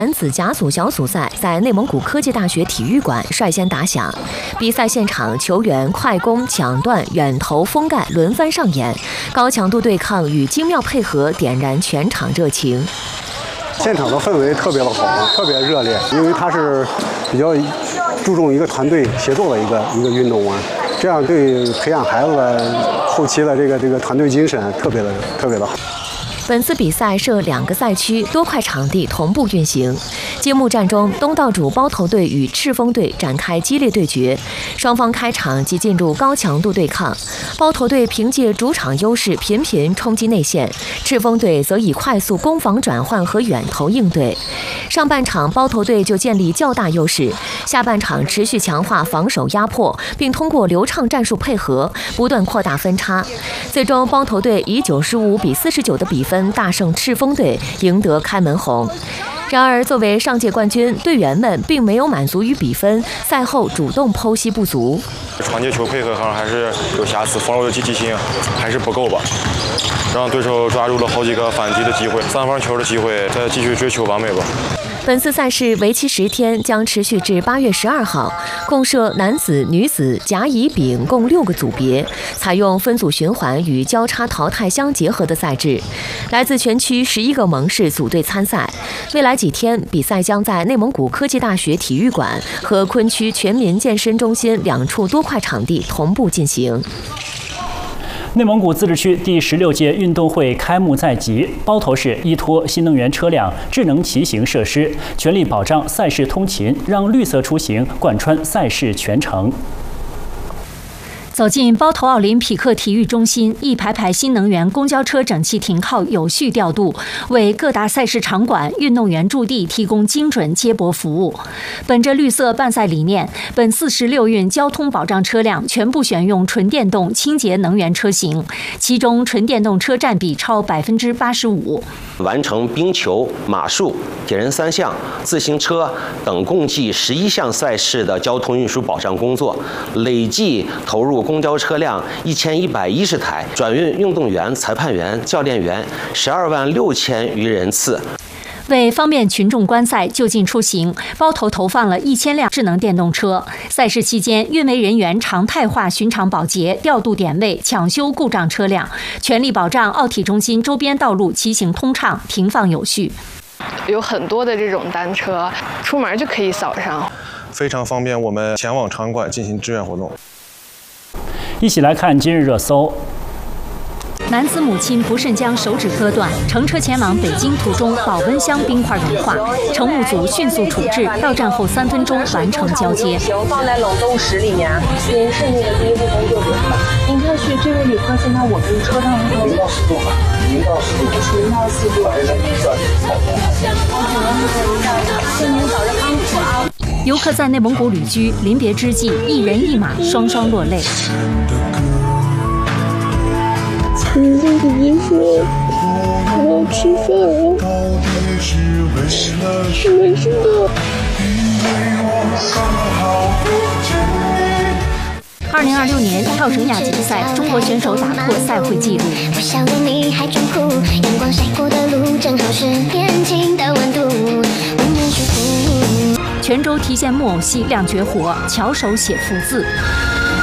男子甲组小组赛在内蒙古科技大学体育馆率先打响，比赛现场球员快攻、抢断、远投、封盖轮番上演，高强度对抗与精妙配合点燃全场热情。 现场的氛围特别的好，特别热烈，因为它是比较注重一个团队协作的一个运动啊，这样对培养孩子的后期的这个团队精神特别的好。 本次比赛设2个赛区，多块场地同步运行。揭幕战中，东道主包头队与赤峰队展开激烈对决，双方开场即进入高强度对抗。包头队凭借主场优势频频冲击内线，赤峰队则以快速攻防转换和远投应对。上半场包头队就建立较大优势，下半场持续强化防守压迫，并通过流畅战术配合不断扩大分差。最终，包头队以95比49的比分大胜赤峰队，赢得开门红。然而，作为上届冠军，队员们并没有满足于比分，赛后主动剖析不足。 传接球配合上还是有瑕疵，防守的积极性还是不够吧，让对手抓住了好几个反击的机会，3分球的机会，再继续追求完美吧。 本次赛事为期10天，将持续至8月12号，共设男子、女子、甲、乙、丙共6个组别，采用分组循环与交叉淘汰相结合的赛制。来自全区11个盟市组队参赛。未来几天，比赛将在内蒙古科技大学体育馆和昆区全民健身中心2处多块场地同步进行。 内蒙古自治区第16届运动会开幕在即，包头市依托新能源车辆、智能骑行设施，全力保障赛事通勤，让绿色出行贯穿赛事全程。 走进包头奥林匹克体育中心，一排排新能源公交车整齐停靠，有序调度，为各大赛事场馆、运动员驻地提供精准接驳服务。本着绿色办赛理念，本次16运交通保障车辆全部选用纯电动清洁能源车型，其中纯电动车占比超85%。 完成冰球、马术、铁人3项、自行车等共计11项赛事的交通运输保障工作，累计投入公交车辆1110台，转运运动员、裁判员、教练员12万6千余人次。 为方便群众观赛、就近出行，包头投放了1000辆智能电动车。赛事期间，运维人员常态化巡场保洁、调度点位、抢修故障车辆，全力保障奥体中心周边道路骑行通畅、停放有序。 有很多的这种单车，出门就可以扫上， 非常方便我们前往场馆进行志愿活动。 一起来看今日热搜。 男子母亲不慎将手指割断，乘车前往北京途中保温箱冰块融化，乘务组迅速处置，到站后3分钟完成交接。 放在冷冻室里面，也是那个第一部分就别了。您看是这位旅客，现在我们车上0到10度吧，0到10度，0到4度。祝您早日康复啊！ 游客在内蒙古旅居，临别之际，一人一马双双落泪。 亲爱的姐姐，我要吃饭了。什么时候 ？2026年跳绳亚锦赛，中国选手打破赛会纪录。 不晓得你还真酷，阳光晒过的路，正好是年轻的温度，温暖舒服。 泉州提线木偶戏亮绝活，巧手写福字。